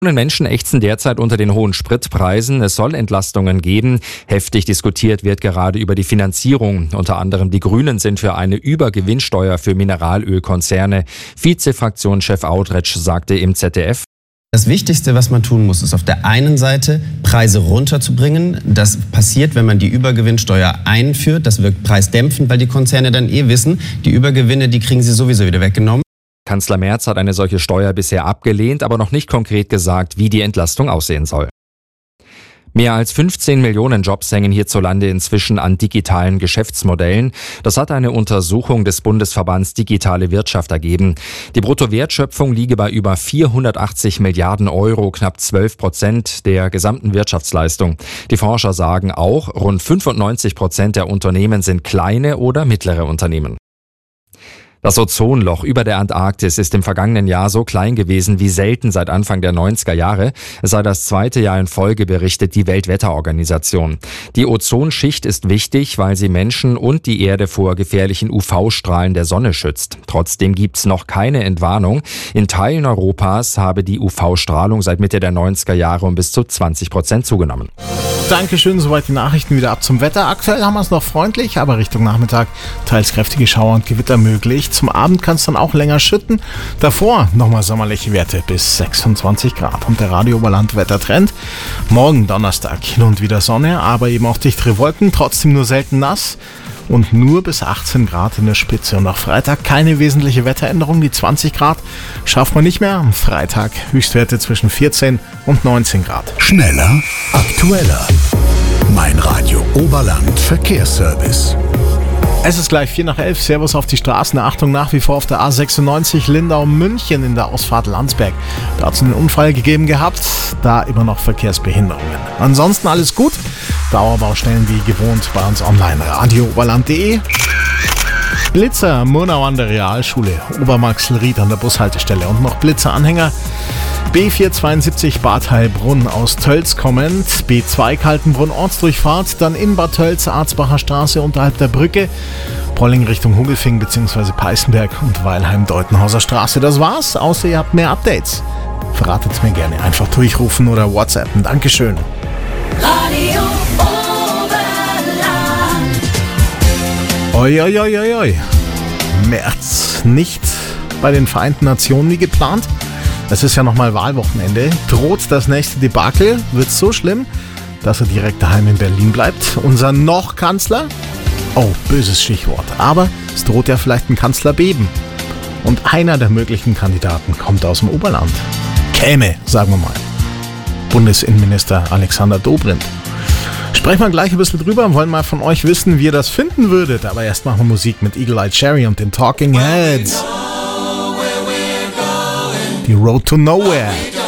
Menschen ächzen derzeit unter den hohen Spritpreisen. Es soll Entlastungen geben. Heftig diskutiert wird gerade über die Finanzierung. Unter anderem die Grünen sind für eine Übergewinnsteuer für Mineralölkonzerne. Vize-Fraktionschef Audretsch sagte im ZDF: Das Wichtigste, was man tun muss, ist auf der einen Seite Preise runterzubringen. Das passiert, wenn man die Übergewinnsteuer einführt. Das wirkt preisdämpfend, weil die Konzerne dann wissen, die Übergewinne, die kriegen sie sowieso wieder weggenommen. Kanzler Merz hat eine solche Steuer bisher abgelehnt, aber noch nicht konkret gesagt, wie die Entlastung aussehen soll. Mehr als 15 Millionen Jobs hängen hierzulande inzwischen an digitalen Geschäftsmodellen. Das hat eine Untersuchung des Bundesverbands Digitale Wirtschaft ergeben. Die Bruttowertschöpfung liege bei über 480 Milliarden Euro, knapp 12% der gesamten Wirtschaftsleistung. Die Forscher sagen auch, rund 95% der Unternehmen sind kleine oder mittlere Unternehmen. Das Ozonloch über der Antarktis ist im vergangenen Jahr so klein gewesen wie selten seit Anfang der 90er Jahre. Es sei das zweite Jahr in Folge, berichtet die Weltwetterorganisation. Die Ozonschicht ist wichtig, weil sie Menschen und die Erde vor gefährlichen UV-Strahlen der Sonne schützt. Trotzdem gibt's noch keine Entwarnung. In Teilen Europas habe die UV-Strahlung seit Mitte der 90er Jahre um bis zu 20% zugenommen. Dankeschön, soweit die Nachrichten. Wieder ab zum Wetter. Aktuell haben wir es noch freundlich, aber Richtung Nachmittag teils kräftige Schauer und Gewitter möglich. Zum Abend kann es dann auch länger schütten. Davor nochmal sommerliche Werte bis 26 Grad. Und der Radio Oberland Wettertrend. Morgen Donnerstag hin und wieder Sonne, aber eben auch dichtere Wolken, trotzdem nur selten nass. Und nur bis 18 Grad in der Spitze. Und auch Freitag keine wesentliche Wetteränderung. Die 20 Grad schafft man nicht mehr. Am Freitag Höchstwerte zwischen 14 und 19 Grad. Schneller, aktueller. Mein Radio Oberland Verkehrsservice. Es ist gleich 11:04. Servus auf die Straßen. Achtung, nach wie vor auf der A96 Lindau-München in der Ausfahrt Landsberg. Da hat es einen Unfall gegeben gehabt. Da immer noch Verkehrsbehinderungen. Ansonsten alles gut. Dauerbaustellen wie gewohnt bei uns online. radiooberland.de. Blitzer Murnau an der Realschule. Obermaxelried an der Bushaltestelle. Und noch Blitzeranhänger. B472 Bad Heilbrunn aus Tölz kommend, B2 Kaltenbrunn Ortsdurchfahrt, dann in Bad Tölz, Arzbacher Straße unterhalb der Brücke, Polling Richtung Hugelfing bzw. Peißenberg und Weilheim-Deutenhauser Straße. Das war's, außer ihr habt mehr Updates. Verratet's mir gerne, einfach durchrufen oder WhatsAppen. Dankeschön. Radio Oberland. Oi, oi, oi, oi, oi. März nicht bei den Vereinten Nationen wie geplant. Es ist ja nochmal Wahlwochenende. Droht das nächste Debakel? Wird so schlimm, dass er direkt daheim in Berlin bleibt? Unser Noch-Kanzler? Oh, böses Stichwort. Aber es droht ja vielleicht ein Kanzlerbeben. Und einer der möglichen Kandidaten kommt aus dem Oberland. Sagen wir mal. Bundesinnenminister Alexander Dobrindt. Sprechen wir gleich ein bisschen drüber, wollen mal von euch wissen, wie ihr das finden würdet. Aber erst machen wir Musik mit Eagle Eye Cherry und den Talking Heads. Die Road to Nowhere.